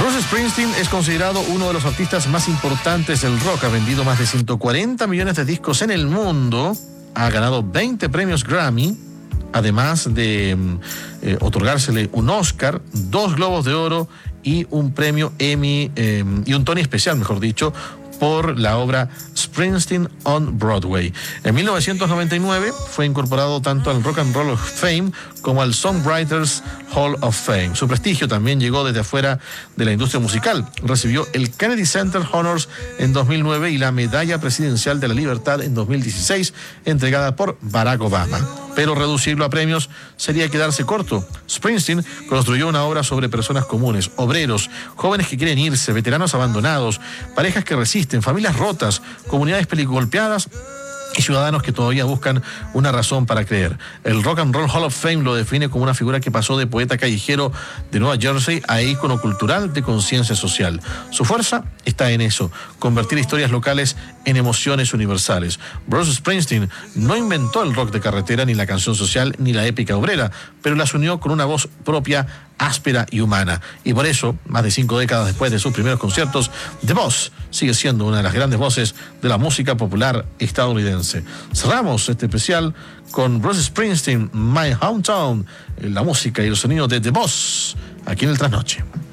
Bruce Springsteen es considerado uno de los artistas más importantes del rock. Ha vendido más de 140 millones de discos en el mundo. Ha ganado 20 premios Grammy, además de otorgársele un Oscar, 2 Globos de Oro y un premio Emmy y un Tony especial, mejor dicho, por la obra Springsteen on Broadway. En 1999 fue incorporado tanto al Rock and Roll of Fame como al Songwriters Hall of Fame. Su prestigio también llegó desde afuera de la industria musical. Recibió el Kennedy Center Honors en 2009 y la Medalla Presidencial de la Libertad en 2016, entregada por Barack Obama. Pero reducirlo a premios sería quedarse corto. Springsteen construyó una obra sobre personas comunes, obreros, jóvenes que quieren irse, veteranos abandonados, parejas que resisten, familias rotas, comunidades peligolpeadas y ciudadanos que todavía buscan una razón para creer. El Rock and Roll Hall of Fame lo define como una figura que pasó de poeta callejero de Nueva Jersey a ícono cultural de conciencia social. Su fuerza está en eso, convertir historias locales en emociones universales. Bruce Springsteen no inventó el rock de carretera, ni la canción social, ni la épica obrera, pero las unió con una voz propia, áspera y humana. Y por eso, más de 5 décadas después de sus primeros conciertos, The Boss sigue siendo una de las grandes voces de la música popular estadounidense. Cerramos este especial con Bruce Springsteen, My Hometown, la música y el sonido de The Boss, aquí en el Trasnoche.